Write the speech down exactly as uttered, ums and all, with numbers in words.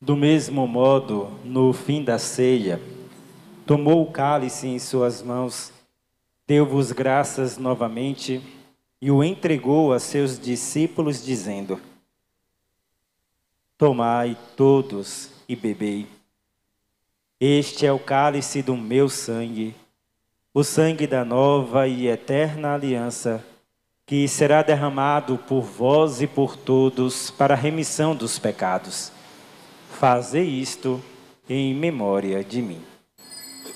Do mesmo modo, no fim da ceia, tomou o cálice em suas mãos, deu-vos graças novamente e o entregou a seus discípulos, dizendo: Tomai todos e bebei. Este é o cálice do meu sangue, o sangue da nova e eterna aliança, que será derramado por vós e por todos para a remissão dos pecados. Fazei isto em memória de mim.